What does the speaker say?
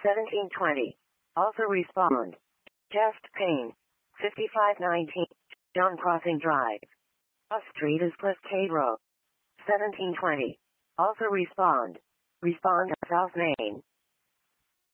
1720. Also respond. Chest pain. 5519. John Crossing Drive. Bus Street is Cascade Road. 1720. Also respond. Respond South Main.